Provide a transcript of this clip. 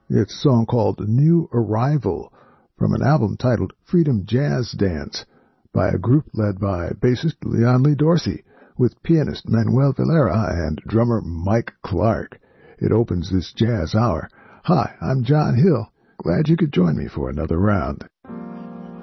It's a song called New Arrival from an album titled Freedom Jazz Dance by a group led by bassist Leon Lee Dorsey with pianist Manuel Valera and drummer Mike Clark. It opens this jazz hour. Hi, I'm John Hill. Glad you could join me for another round.